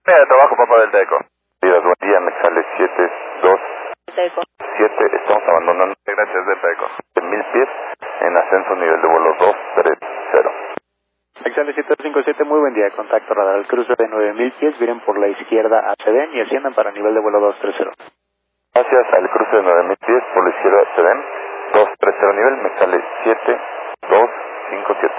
De trabajo, papá del Teco. Días, buen día, me sale 7-2. Teco. 7, estamos abandonando gracias del Teco. 1000 pies en ascenso nivel de vuelo 230. Exale 757, muy buen día. Contacto radar al cruce de 9000 pies, vienen por la izquierda a Sedén y asciendan para nivel de vuelo 230. Gracias al cruce de 9000 pies por la izquierda se ven 230 nivel, me sale 7257.